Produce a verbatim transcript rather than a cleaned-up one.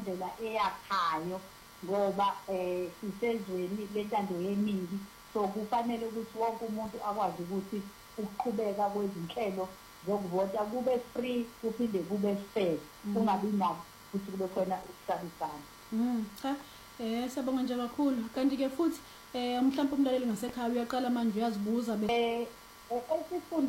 ngendlela eyakhayo ngoba eh sisezweni lentando yeningi, so kufanele ukuthi wonke umuntu akwazi ukuthi ukuqhubeka kwezinhlelo zokuvota kube free kuphinde kube fair, kungabi nakho ukuthi kube khona ukusabisana. Mm, cha, eh sabonga nje kakhulu. Kanti ke futhi eh mhlawumbe umlaleli ngasekhaya uyaqala manje uyazibuza eh esifundeni